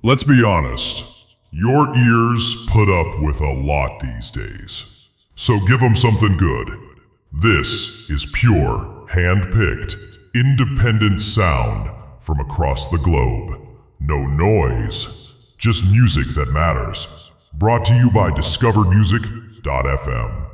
Let's be honest, your ears put up with a lot these days. So give them something good. This is pure, hand-picked, independent sound from across the globe. No noise, just music that matters. Brought to you by DiscoverMusic.fm.